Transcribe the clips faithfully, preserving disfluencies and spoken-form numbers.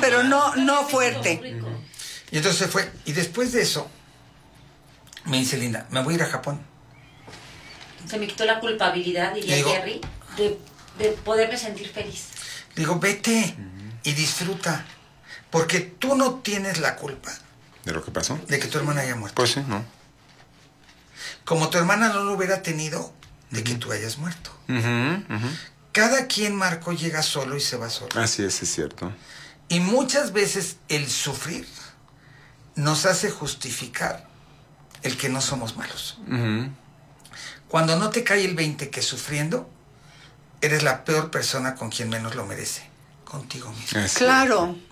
pero no, no fuerte. Y entonces se fue. Y después de eso, me dice Linda, me voy a ir a Japón. Se me quitó la culpabilidad, diría digo, Jerry, de, de poderme sentir feliz. Digo, vete y disfruta. Porque tú no tienes la culpa. ¿De lo que pasó? De que tu hermana haya muerto. Pues sí, ¿no? Como tu hermana no lo hubiera tenido de uh-huh. que tú hayas muerto. Uh-huh, uh-huh. Cada quien, Marco, llega solo y se va solo. Así es, es cierto. Y muchas veces el sufrir nos hace justificar el que no somos malos. Uh-huh. Cuando no te cae el veinte que sufriendo, eres la peor persona con quien menos lo merece. Contigo mismo. Es claro. Cierto.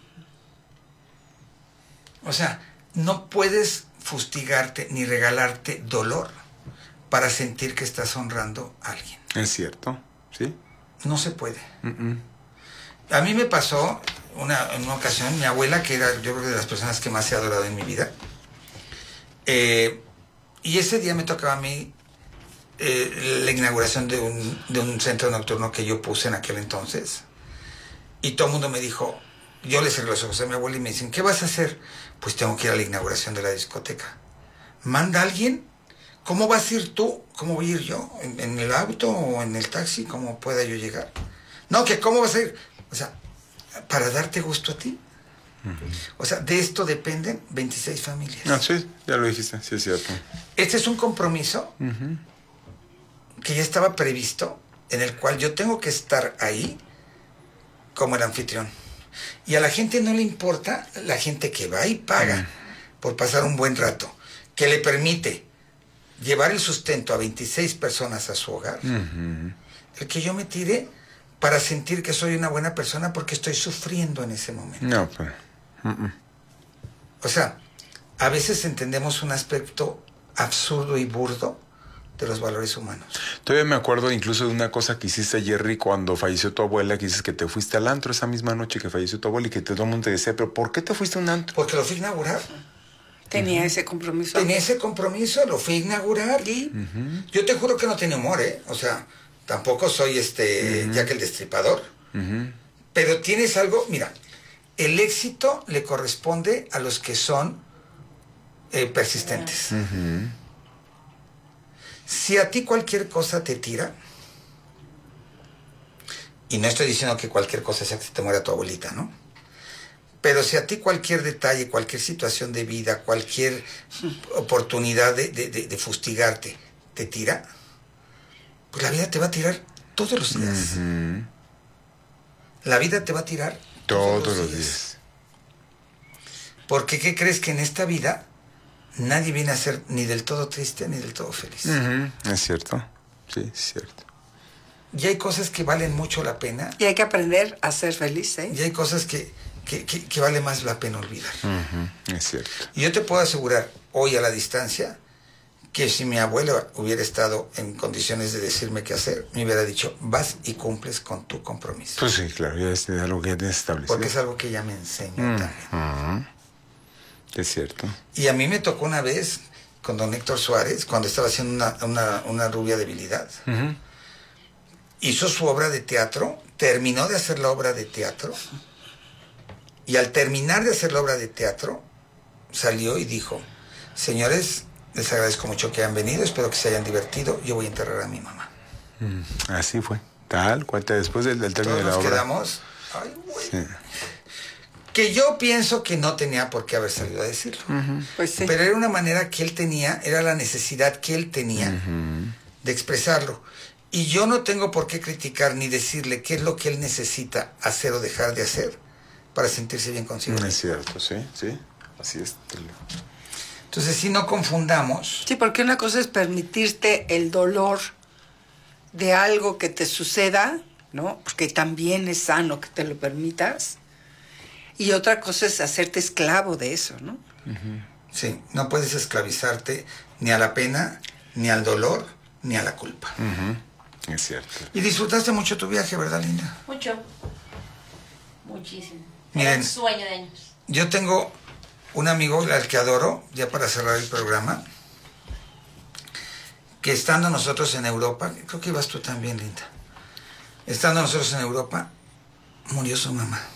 O sea, no puedes fustigarte ni regalarte dolor para sentir que estás honrando a alguien. Es cierto, ¿sí? No se puede. Uh-uh. A mí me pasó una, en una ocasión, mi abuela, que era yo creo de las personas que más he adorado en mi vida, eh, y ese día me tocaba a mí eh, la inauguración de un, de un centro nocturno que yo puse en aquel entonces, y todo el mundo me dijo, yo le cerré los ojos a mi abuela y me dicen, ¿qué vas a hacer? Pues tengo que ir a la inauguración de la discoteca. ¿Manda a alguien? ¿Cómo vas a ir tú? ¿Cómo voy a ir yo? ¿En, en el auto o en el taxi? ¿Cómo pueda yo llegar? No, que ¿cómo vas a ir? O sea, para darte gusto a ti. Uh-huh. O sea, de esto dependen veintiséis familias. Ah, sí, ya lo dijiste, sí es cierto. Este es un compromiso uh-huh. que ya estaba previsto, en el cual yo tengo que estar ahí como el anfitrión. Y a la gente no le importa, la gente que va y paga uh-huh. por pasar un buen rato, que le permite llevar el sustento a veintiséis personas a su hogar, uh-huh. el que yo me tire para sentir que soy una buena persona porque estoy sufriendo en ese momento. No, pues... Uh-uh. O sea, a veces entendemos un aspecto absurdo y burdo de los valores humanos. Todavía me acuerdo incluso de una cosa que hiciste, Jerry, cuando falleció tu abuela, que dices que te fuiste al antro esa misma noche que falleció tu abuela y que todo el mundo te decía, ¿pero por qué te fuiste a un antro? Porque lo fui a inaugurar. Tenía uh-huh. ese compromiso. Tenía ese compromiso, lo fui a inaugurar. ¿Y? Uh-huh. Yo te juro que no tenía humor, ¿eh? O sea, tampoco soy este uh-huh. Jack el Destripador. Uh-huh. Pero tienes algo, mira, el éxito le corresponde a los que son eh, persistentes. Uh-huh. Si a ti cualquier cosa te tira, y no estoy diciendo que cualquier cosa sea que se te muera tu abuelita, ¿no? Pero si a ti cualquier detalle, cualquier situación de vida, cualquier oportunidad de, de, de, de fustigarte te tira, pues la vida te va a tirar todos los días. Uh-huh. La vida te va a tirar todos, todos los días. días. Porque ¿qué crees? Que en esta vida nadie viene a ser ni del todo triste ni del todo feliz. Uh-huh. Es cierto, sí, es cierto. Y hay cosas que valen mucho la pena. Y hay que aprender a ser feliz, ¿eh? Y hay cosas que, que, que, que vale más la pena olvidar. Uh-huh. Es cierto. Y yo te puedo asegurar, hoy a la distancia, que si mi abuelo hubiera estado en condiciones de decirme qué hacer, me hubiera dicho, vas y cumples con tu compromiso. Pues sí, claro, ya es algo que ya tienes establecido. Porque es algo que ella me enseña uh-huh. también. Es cierto. Y a mí me tocó una vez con don Héctor Suárez, cuando estaba haciendo una, una, una rubia debilidad. Uh-huh. Hizo su obra de teatro, terminó de hacer la obra de teatro, y al terminar de hacer la obra de teatro, salió y dijo, señores, les agradezco mucho que hayan venido, espero que se hayan divertido, yo voy a enterrar a mi mamá. Mm, así fue, tal cual, después del, del término de la Todos obra. nos quedamos, ay, güey. Sí. Que yo pienso que no tenía por qué haber salido a decirlo. Uh-huh. Pues sí. Pero era una manera que él tenía, era la necesidad que él tenía uh-huh. de expresarlo. Y yo no tengo por qué criticar ni decirle qué es lo que él necesita hacer o dejar de hacer para sentirse bien consigo. Es cierto, sí, sí, así es. Entonces, si no confundamos... Sí, porque una cosa es permitirte el dolor de algo que te suceda, ¿no? Porque también es sano que te lo permitas. Y otra cosa es hacerte esclavo de eso, ¿no? Uh-huh. Sí, no puedes esclavizarte ni a la pena, ni al dolor, ni a la culpa. Uh-huh. Es cierto. Y disfrutaste mucho tu viaje, ¿verdad, Linda? Mucho. Muchísimo. Miren, Era un sueño de años. Yo tengo un amigo al que adoro, ya para cerrar el programa, que estando nosotros en Europa, creo que ibas tú también, Linda, estando nosotros en Europa, murió su mamá.